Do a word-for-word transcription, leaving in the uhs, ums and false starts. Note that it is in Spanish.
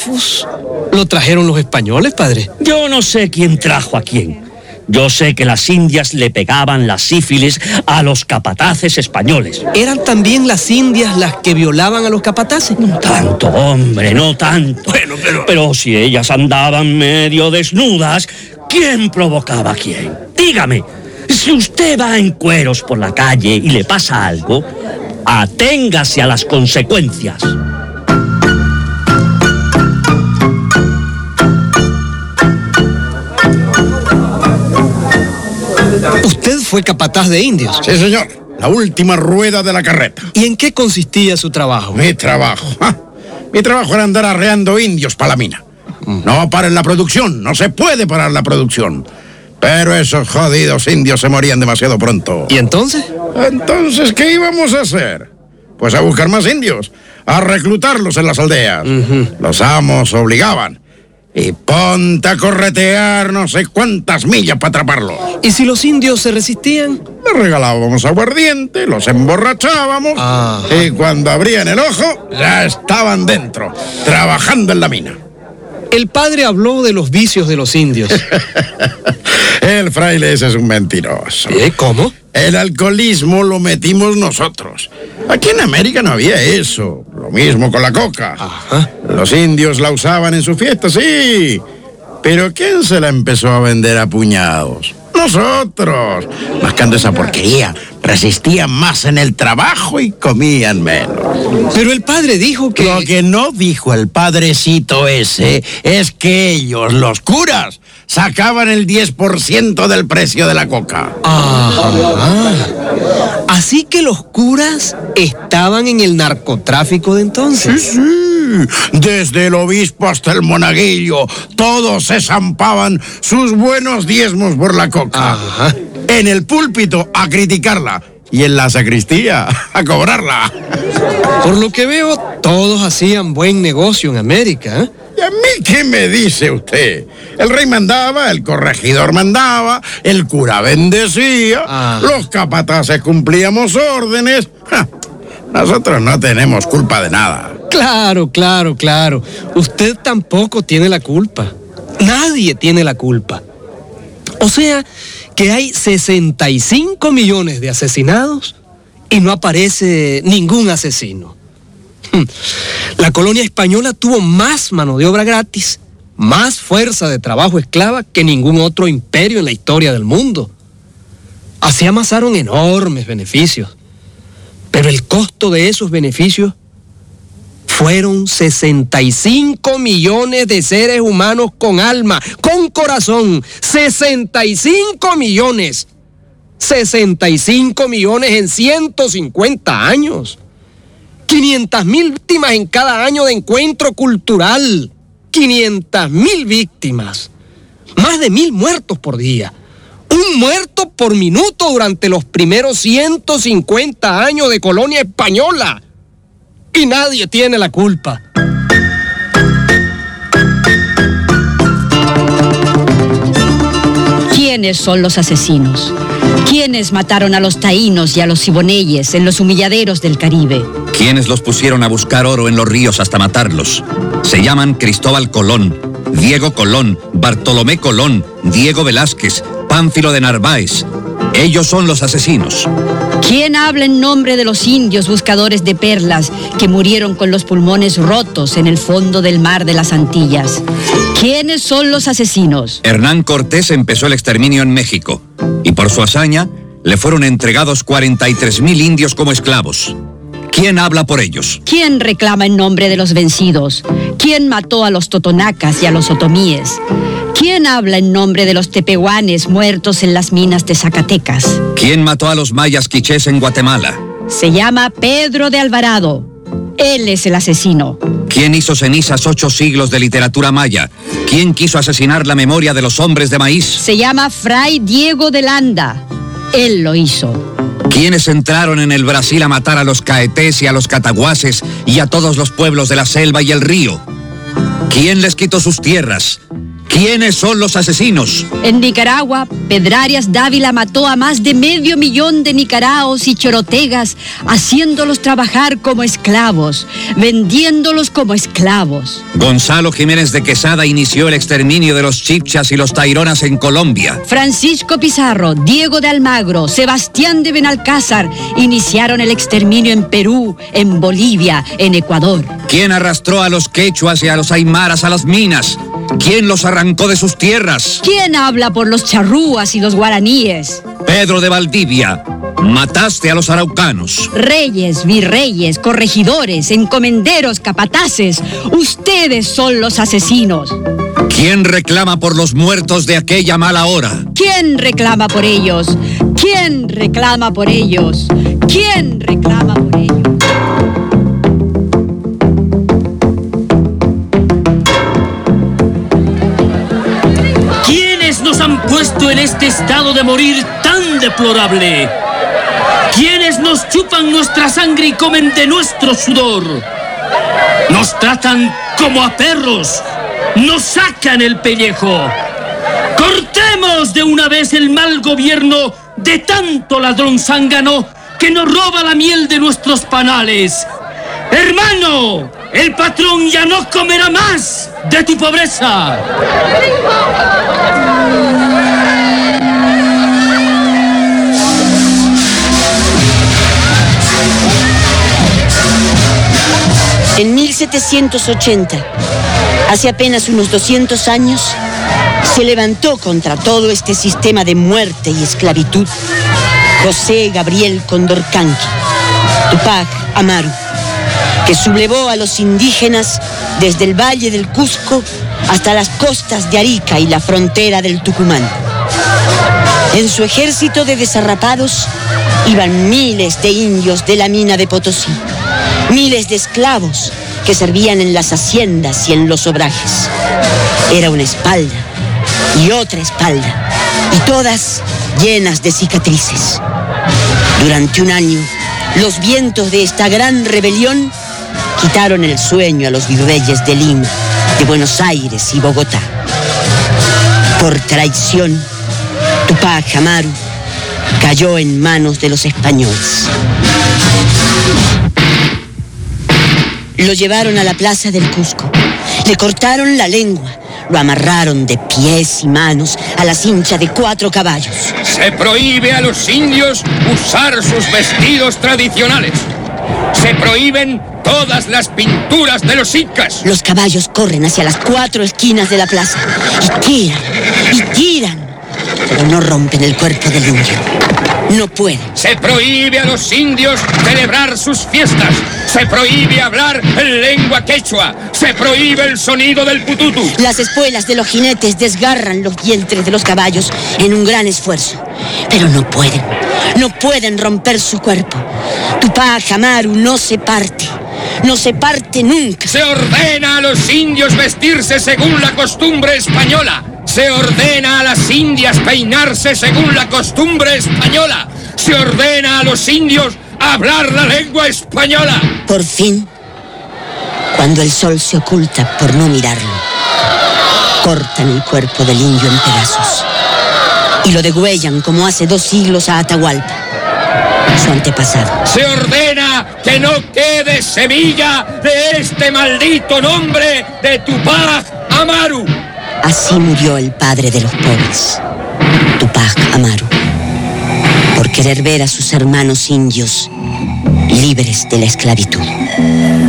tifus lo trajeron los españoles, padre. Yo no sé quién trajo a quién. Yo sé que las indias le pegaban la sífilis a los capataces españoles. ¿Eran también las indias las que violaban a los capataces? No tanto, hombre, no tanto. Bueno, pero... Pero si ellas andaban medio desnudas, ¿quién provocaba a quién? Dígame, si usted va en cueros por la calle y le pasa algo, aténgase a las consecuencias. ¿Usted fue capataz de indios? Sí, señor. La última rueda de la carreta. ¿Y en qué consistía su trabajo? Mi trabajo. ¿Ah? Mi trabajo era andar arreando indios para la mina. No paren la producción. No se puede parar la producción. Pero esos jodidos indios se morían demasiado pronto. ¿Y entonces? Entonces, ¿qué íbamos a hacer? Pues a buscar más indios. A reclutarlos en las aldeas. Uh-huh. Los amos obligaban. Y ponte a corretear no sé cuántas millas para atraparlos. ¿Y si los indios se resistían? Les regalábamos aguardiente, los emborrachábamos. Ah. Y cuando abrían el ojo, ya estaban dentro, trabajando en la mina. El padre habló de los vicios de los indios. El fraile ese es un mentiroso. ¿Eh? ¿Cómo? El alcoholismo lo metimos nosotros. Aquí en América no había eso. Lo mismo con la coca. Ajá. Los indios la usaban en sus fiestas, sí. Pero ¿quién se la empezó a vender a puñados? Nosotros. Mascando esa porquería. Resistían más en el trabajo y comían menos. Pero el padre dijo que... Lo que no dijo el padrecito ese es que ellos, los curas, sacaban el diez por ciento del precio de la coca. Ah, así que los curas estaban en el narcotráfico de entonces. Sí, sí. Desde el obispo hasta el monaguillo, todos se zampaban sus buenos diezmos por la coca. Ajá. En el púlpito a criticarla y en la sacristía a cobrarla. Por lo que veo, todos hacían buen negocio en América, ¿eh? ¿Y a mí qué me dice usted? El rey mandaba, el corregidor mandaba, el cura bendecía, ah. los capataces cumplíamos órdenes. ¡Ja! Nosotros no tenemos culpa de nada. Claro, claro, claro. Usted tampoco tiene la culpa. Nadie tiene la culpa. O sea, que hay sesenta y cinco millones de asesinados y no aparece ningún asesino. La colonia española tuvo más mano de obra gratis, más fuerza de trabajo esclava que ningún otro imperio en la historia del mundo. Así amasaron enormes beneficios, pero el costo de esos beneficios fueron sesenta y cinco millones de seres humanos con alma, con corazón. sesenta y cinco millones. sesenta y cinco millones en ciento cincuenta años. quinientas mil víctimas en cada año de encuentro cultural. quinientas mil víctimas. Más de mil muertos por día. Un muerto por minuto durante los primeros ciento cincuenta años de colonia española. Y nadie tiene la culpa. ¿Quiénes son los asesinos? ¿Quiénes mataron a los taínos y a los siboneyes en los humilladeros del Caribe? ¿Quiénes los pusieron a buscar oro en los ríos hasta matarlos? Se llaman Cristóbal Colón, Diego Colón, Bartolomé Colón, Diego Velázquez, Pánfilo de Narváez. Ellos son los asesinos. ¿Quién habla en nombre de los indios buscadores de perlas que murieron con los pulmones rotos en el fondo del mar de las Antillas? ¿Quiénes son los asesinos? Hernán Cortés empezó el exterminio en México y por su hazaña le fueron entregados cuarenta y tres mil indios como esclavos. ¿Quién habla por ellos? ¿Quién reclama en nombre de los vencidos? ¿Quién mató a los totonacas y a los otomíes? ¿Quién habla en nombre de los tepehuanes muertos en las minas de Zacatecas? ¿Quién mató a los mayas quichés en Guatemala? Se llama Pedro de Alvarado. Él es el asesino. ¿Quién hizo cenizas ocho siglos de literatura maya? ¿Quién quiso asesinar la memoria de los hombres de maíz? Se llama Fray Diego de Landa. Él lo hizo. ¿Quiénes entraron en el Brasil a matar a los caetés y a los cataguases y a todos los pueblos de la selva y el río? ¿Quién les quitó sus tierras? ¿Quiénes son los asesinos? En Nicaragua, Pedrarias Dávila mató a más de medio millón de nicaraos y chorotegas, haciéndolos trabajar como esclavos, vendiéndolos como esclavos. Gonzalo Jiménez de Quesada inició el exterminio de los chibchas y los taironas en Colombia. Francisco Pizarro, Diego de Almagro, Sebastián de Benalcázar iniciaron el exterminio en Perú, en Bolivia, en Ecuador. ¿Quién arrastró a los quechuas y a los aymaras a las minas? ¿Quién los arrancó de sus tierras? ¿Quién habla por los charrúas y los guaraníes? Pedro de Valdivia, mataste a los araucanos. Reyes, virreyes, corregidores, encomenderos, capataces, ustedes son los asesinos. ¿Quién reclama por los muertos de aquella mala hora? ¿Quién reclama por ellos? ¿Quién reclama por ellos? ¿Quién reclama por ellos? ¿Quiénes nos han puesto en este estado de morir tan deplorable? ¿Quiénes nos chupan nuestra sangre y comen de nuestro sudor? Nos tratan como a perros, nos sacan el pellejo. Cortemos de una vez el mal gobierno de tanto ladrón zángano que nos roba la miel de nuestros panales. Hermano, el patrón ya no comerá más de tu pobreza. En mil setecientos ochenta, hace apenas unos doscientos años, se levantó contra todo este sistema de muerte y esclavitud José Gabriel Condorcanqui, Tupac Amaru, que sublevó a los indígenas desde el valle del Cusco hasta las costas de Arica y la frontera del Tucumán. En su ejército de desarrapados iban miles de indios de la mina de Potosí, miles de esclavos que servían en las haciendas y en los obrajes. Era una espalda y otra espalda, y todas llenas de cicatrices. Durante un año, los vientos de esta gran rebelión quitaron el sueño a los virreyes de Lima, de Buenos Aires y Bogotá. Por traición, Tupac Amaru cayó en manos de los españoles. Lo llevaron a la plaza del Cusco, le cortaron la lengua, lo amarraron de pies y manos a la cincha de cuatro caballos. Se prohíbe a los indios usar sus vestidos tradicionales. Se prohíben todas las pinturas de los incas. Los caballos corren hacia las cuatro esquinas de la plaza y tiran, y tiran, pero no rompen el cuerpo del indio. No pueden. Se prohíbe a los indios celebrar sus fiestas. Se prohíbe hablar en lengua quechua. Se prohíbe el sonido del pututu. Las espuelas de los jinetes desgarran los vientres de los caballos en un gran esfuerzo. Pero no pueden. No pueden romper su cuerpo. Tupac Amaru no se parte. No se parte nunca. Se ordena a los indios vestirse según la costumbre española. Se ordena a las indias peinarse según la costumbre española. Se ordena a los indios hablar la lengua española. Por fin, cuando el sol se oculta por no mirarlo, cortan el cuerpo del indio en pedazos y lo degüellan como hace dos siglos a Atahualpa, su antepasado. Se ordena que no quede semilla de este maldito nombre de Tupac Amaru. Así murió el padre de los pobres, Tupac Amaru, por querer ver a sus hermanos indios libres de la esclavitud.